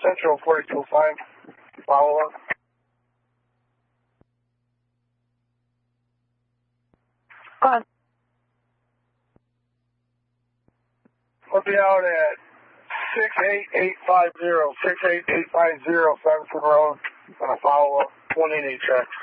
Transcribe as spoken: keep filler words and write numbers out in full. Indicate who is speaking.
Speaker 1: Central forty-two oh five, follow up.
Speaker 2: Go on.
Speaker 1: I'll be out at six eight eight five zero, six eight eight five zero, Ferguson Road, on a follow up, one eight eight check.